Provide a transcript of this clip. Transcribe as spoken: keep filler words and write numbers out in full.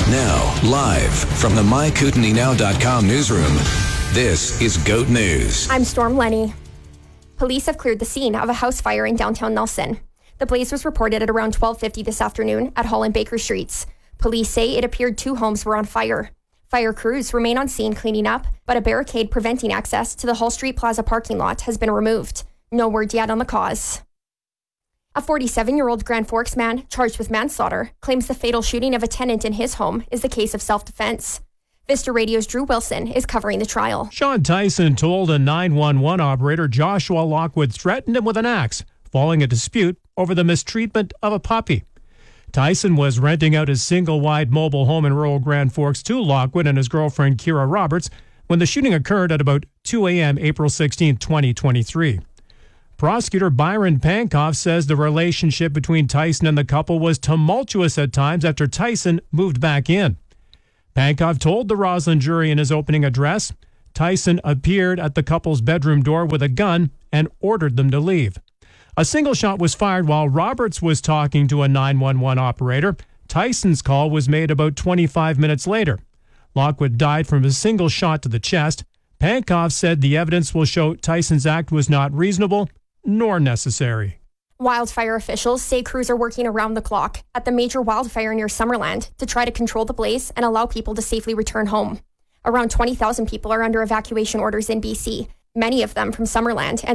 Now, live from the my kootenai now dot com newsroom, this is Goat News. I'm Storm Lenny. Police have cleared the scene of a house fire in downtown Nelson. The blaze was reported at around twelve fifty this afternoon at Hall and Baker Streets. Police say it appeared two homes were on fire. Fire crews remain on scene cleaning up, but a barricade preventing access to the Hall Street Plaza parking lot has been removed. No word yet on the cause. A forty-seven-year-old Grand Forks man charged with manslaughter claims the fatal shooting of a tenant in his home is the case of self-defense. Vista Radio's Drew Wilson is covering the trial. Sean Tyson told a nine one one operator Joshua Lockwood threatened him with an axe, following a dispute over the mistreatment of a puppy. Tyson was renting out his single-wide mobile home in rural Grand Forks to Lockwood and his girlfriend Kira Roberts when the shooting occurred at about two a.m. April sixteenth, twenty twenty-three. Prosecutor Byron Pankoff says the relationship between Tyson and the couple was tumultuous at times after Tyson moved back in. Pankoff told the Roslyn jury in his opening address, Tyson appeared at the couple's bedroom door with a gun and ordered them to leave. A single shot was fired while Roberts was talking to a nine one one operator. Tyson's call was made about twenty-five minutes later. Lockwood died from a single shot to the chest. Pankoff said the evidence will show Tyson's act was not reasonable nor necessary. Wildfire officials say crews are working around the clock at the major wildfire near Summerland to try to control the blaze and allow people to safely return home. Around twenty thousand people are under evacuation orders in B C, many of them from Summerland and